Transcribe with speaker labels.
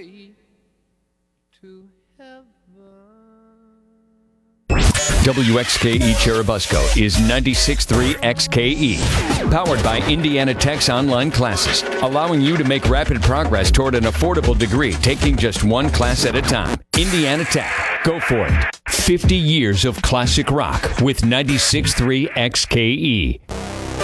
Speaker 1: way to heaven.
Speaker 2: WXKE Cherubusco is 96.3 XKE. Powered by Indiana Tech's online classes, allowing you to make rapid progress toward an affordable degree, taking just one class at a time. Indiana Tech. Go for it. 50 years of classic rock with 96.3 XKE.